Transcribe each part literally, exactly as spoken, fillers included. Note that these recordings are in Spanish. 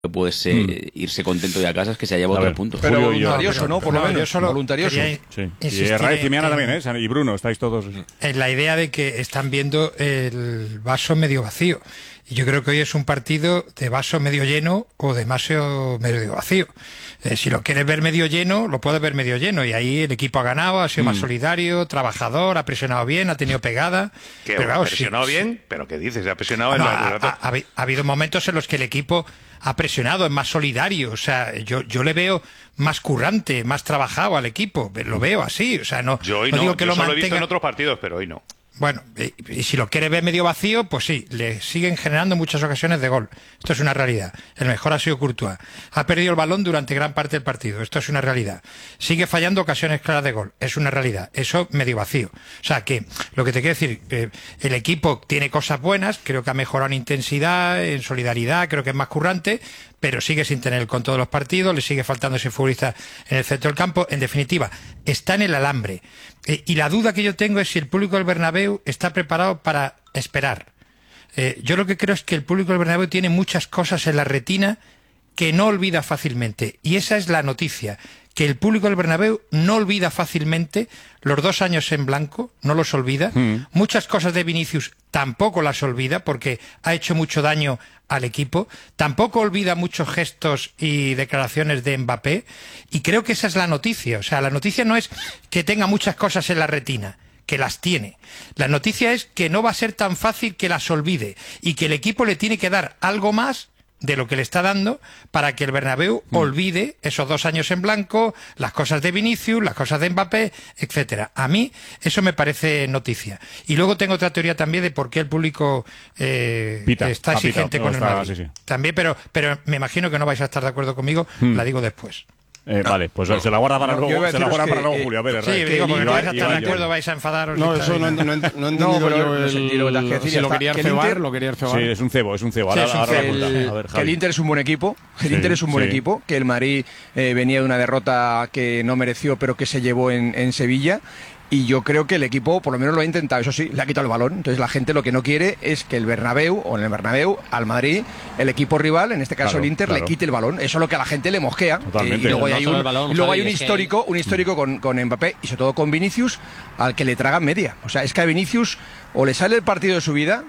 pues eh, mm. irse contento de a casa es que se haya llevado tres puntos. Pero Julio y yo. voluntarioso, ¿no? Por lo menos, solo voluntarioso. Sí. Y Raez y Miana también, ¿eh? Y Bruno, estáis todos... En la idea de que están viendo el vaso medio vacío. Y yo creo que hoy es un partido de vaso medio lleno o de vaso medio vacío. Eh, si lo quieres ver medio lleno, lo puedes ver medio lleno. Y ahí el equipo ha ganado, ha sido mm. más solidario, trabajador, ha presionado bien, ha tenido pegada. ¿Qué, pero, claro, ¿Ha presionado sí, bien? sí. ¿Pero qué dices? ¿Ha presionado? No, en ha, el ha, ha, ha habido momentos en los que el equipo ha presionado, es más solidario. O sea, yo, yo le veo más currante, más trabajado al equipo. Lo veo así. O sea, no, yo hoy no, no, digo que yo lo solo mantenga... he visto en otros partidos, pero hoy no. Bueno, y, y si lo quiere ver medio vacío, pues sí, le siguen generando muchas ocasiones de gol. Esto es una realidad. El mejor ha sido Courtois. Ha perdido el balón durante gran parte del partido. Esto es una realidad. Sigue fallando ocasiones claras de gol. Es una realidad. Eso medio vacío. O sea que, lo que te quiero decir, eh, el equipo tiene cosas buenas, creo que ha mejorado en intensidad, en solidaridad, creo que es más currante, pero sigue sin tener el control de los partidos, le sigue faltando ese futbolista en el centro del campo. En definitiva, está en el alambre. Eh, y la duda que yo tengo es si el público del Bernabéu está preparado para esperar. Eh, yo lo que creo es que el público del Bernabéu tiene muchas cosas en la retina que no olvida fácilmente. Y esa es la noticia, que el público del Bernabéu no olvida fácilmente los dos años en blanco, no los olvida. Mm. Muchas cosas de Vinicius tampoco las olvida porque ha hecho mucho daño al equipo. Tampoco olvida muchos gestos y declaraciones de Mbappé. Y creo que esa es la noticia. O sea, la noticia no es que tenga muchas cosas en la retina, que las tiene. La noticia es que no va a ser tan fácil que las olvide y que el equipo le tiene que dar algo más de lo que le está dando para que el Bernabéu mm. olvide esos dos años en blanco, las cosas de Vinicius, las cosas de Mbappé, etcétera. A mí eso me parece noticia. Y luego tengo otra teoría también de por qué el público eh, Pita, está exigente con el Madrid. Sí, sí. También, pero, pero me imagino que no vais a estar de acuerdo conmigo, mm. la digo después. Eh, vale, pues no, se la guarda para no, luego, se la guarda para luego, eh, Julio. A ver, sí, digo, porque no vais a estar de acuerdo, vais a enfadaros. No, eso no, no, no, no he entendido no, yo el, sentido, el, el, si lo quería cebar, lo quería cebar. Sí, es un cebo, es un cebo. Ahora, sí, es un ahora cebo. El, a ver, que el Inter es un buen equipo, el sí, Inter es un buen sí. equipo, que el Madrid eh, venía de una derrota que no mereció, pero que se llevó en, en Sevilla. Y yo creo que el equipo, por lo menos lo ha intentado, eso sí, le ha quitado el balón. Entonces la gente lo que no quiere es que el Bernabéu, o en el Bernabéu, al Madrid, el equipo rival, en este caso claro, el Inter, claro. le quite el balón. Eso es lo que a la gente le mosquea. Totalmente. Y luego no hay un, balón, y luego Javi, hay un histórico, que... un histórico con, con Mbappé y sobre todo con Vinicius, al que le tragan media. O sea, es que a Vinicius o le sale el partido de su vida,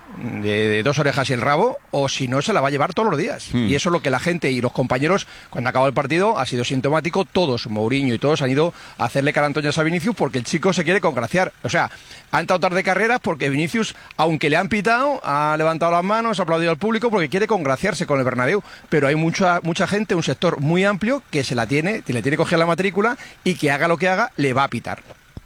de, de dos orejas y el rabo, o si no se la va a llevar todos los días. Hmm. Y eso es lo que la gente y los compañeros, cuando acabó el partido, ha sido sintomático. Todos, Mourinho y todos, han ido a hacerle carantoñas a Vinicius porque el chico se quiere congraciar. O sea, ha entrado tarde carreras porque Vinicius, aunque le han pitado, ha levantado las manos, ha aplaudido al público porque quiere congraciarse con el Bernabéu. Pero hay mucha mucha gente, un sector muy amplio, que se la tiene, le tiene cogida la matrícula y que haga lo que haga, le va a pitar.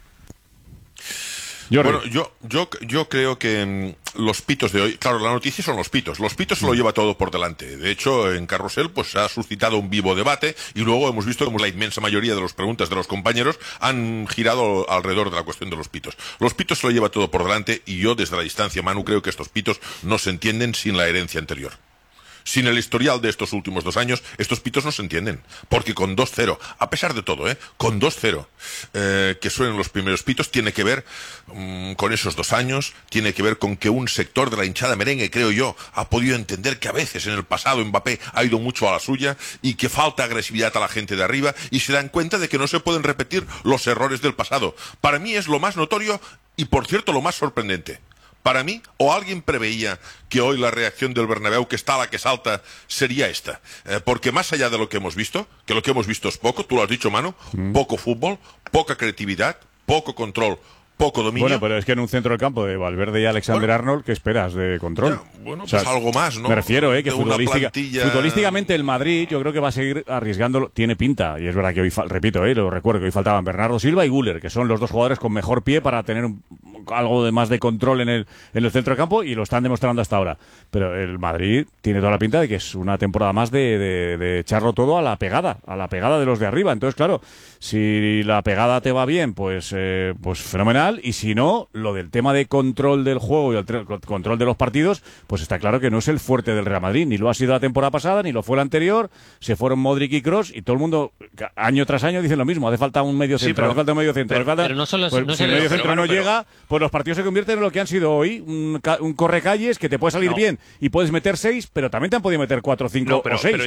Bueno, yo, yo, yo creo que mmm, los pitos de hoy, claro, la noticia son los pitos. Los pitos se lo lleva todo por delante. De hecho, en Carrusel, pues ha suscitado un vivo debate y luego hemos visto como la inmensa mayoría de las preguntas de los compañeros han girado alrededor de la cuestión de los pitos. Los pitos se lo lleva todo por delante y yo, desde la distancia, Manu, creo que estos pitos no se entienden sin la herencia anterior. Sin el historial de estos últimos dos años, estos pitos no se entienden. Porque con dos cero, a pesar de todo, ¿eh? Con dos cero, eh, que suenen los primeros pitos, tiene que ver mmm, con esos dos años, tiene que ver con que un sector de la hinchada merengue, creo yo, ha podido entender que a veces en el pasado Mbappé ha ido mucho a la suya y que falta agresividad a la gente de arriba y se dan cuenta de que no se pueden repetir los errores del pasado. Para mí es lo más notorio y, por cierto, lo más sorprendente. Para mí, o alguien preveía que hoy la reacción del Bernabéu, que está a la que salta, sería esta. Eh, porque más allá de lo que hemos visto, que lo que hemos visto es poco, tú lo has dicho, Manu, mm. poco fútbol, poca creatividad, poco control, poco dominio. Bueno, pero es que en un centro del campo de Valverde y Alexander bueno, Arnold, ¿qué esperas de control? Ya, bueno, o sea, pues algo más, ¿no? Me refiero, eh, que futbolística, plantilla... futbolísticamente el Madrid yo creo que va a seguir arriesgándolo, tiene pinta, y es verdad que hoy, repito, eh, lo recuerdo, que hoy faltaban Bernardo Silva y Güler, que son los dos jugadores con mejor pie para tener un, algo de más de control en el, en el centro del campo, y lo están demostrando hasta ahora. Pero el Madrid tiene toda la pinta de que es una temporada más de, de, de echarlo todo a la pegada, a la pegada de los de arriba. Entonces, claro, si la pegada te va bien, pues, eh, pues fenomenal, y si no, lo del tema de control del juego y el control de los partidos, pues está claro que no es el fuerte del Real Madrid, ni lo ha sido la temporada pasada, ni lo fue la anterior. Se fueron Modric y Kroos y todo el mundo, año tras año, dicen lo mismo: hace falta un medio centro, sí, pero, hace falta un medio centro. Pero, falta, pero no solo pues, no si el medio centro no bueno, llega, pues pues los partidos se convierten en lo que han sido hoy, un, un correcalles que te puede salir No. bien y puedes meter seis, pero también te han podido meter cuatro, cinco No, pero- o seis. pero